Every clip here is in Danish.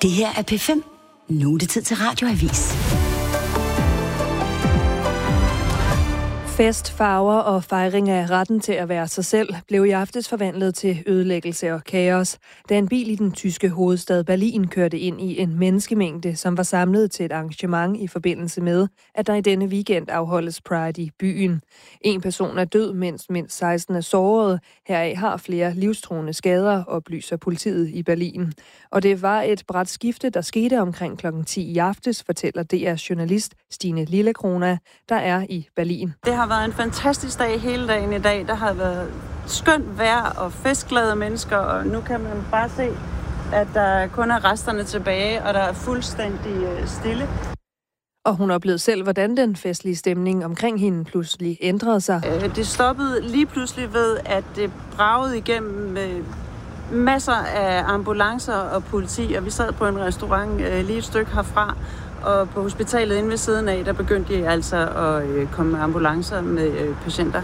Det her er P5. Nu er det tid til Radioavis. Fest, farver og fejring af retten til at være sig selv blev i aftes forvandlet til ødelæggelse og kaos, da en bil i den tyske hovedstad Berlin kørte ind i en menneskemængde, som var samlet til et arrangement i forbindelse med, at der i denne weekend afholdes Pride i byen. En person er død, mens mindst 16 er såret. Heraf har flere livstruende skader, oplyser politiet i Berlin. Og det var et brat skifte, der skete omkring kl. 10 i aftes, fortæller DR's journalist Stine Lillekrona, der er i Berlin. Det har været en fantastisk dag hele dagen i dag. Der har været skønt vejr og festglade mennesker, og nu kan man bare se, at der kun er resterne tilbage, og der er fuldstændig stille. Og hun oplevede selv, hvordan den festlige stemning omkring hende pludselig ændrede sig. Det stoppede lige pludselig ved, at det bragede igennem med masser af ambulancer og politi, og vi sad på en restaurant lige et stykke herfra. Og på hospitalet inde ved siden af, der begyndte de altså at komme med ambulancer med patienter.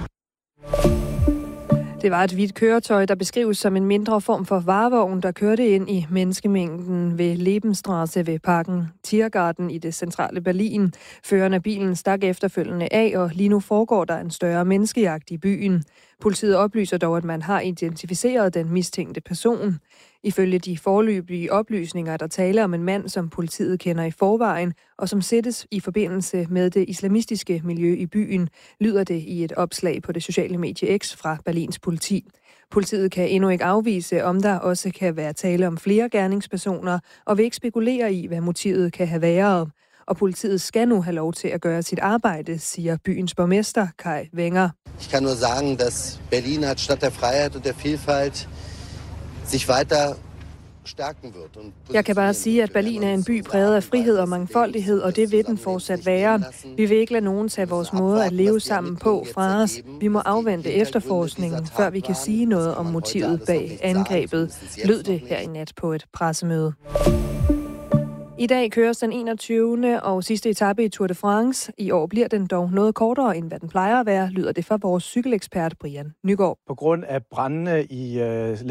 Det var et hvidt køretøj, der beskrives som en mindre form for varevogn, der kørte ind i menneskemængden ved Lebensstraße ved parken Tiergarten i det centrale Berlin. Føreren af bilen stak efterfølgende af, og lige nu foregår der en større menneskejagt i byen. Politiet oplyser dog, at man har identificeret den mistænkte person. Ifølge de foreløbige oplysninger, der taler om en mand, som politiet kender i forvejen, og som sættes i forbindelse med det islamistiske miljø i byen, lyder det i et opslag på det sociale medie X fra Berlins politi. Politiet kan endnu ikke afvise, om der også kan være tale om flere gerningspersoner, og vil ikke spekulere i, hvad motivet kan have været. Og politiet skal nu have lov til at gøre sit arbejde, siger byens borgmester Kai Wenger. Ich kann nur sagen, dass Berlin als Stadt der Freiheit und der Vielfalt sich weiter stärken wird. Jeg kan bare sige, at Berlin er en by præget af frihed og mangfoldighed, og det vil den fortsat være. Vi vil ikke lade nogen tage vores måde at leve sammen på fra os. Vi må afvente efterforskningen, før vi kan sige noget om motivet bag angrebet, lød det her i nat på et pressemøde. I dag køres den 21. og sidste etape i Tour de France. I år bliver den dog noget kortere, end hvad den plejer at være, lyder det fra vores cykelekspert Brian Nygaard. På grund af brandene i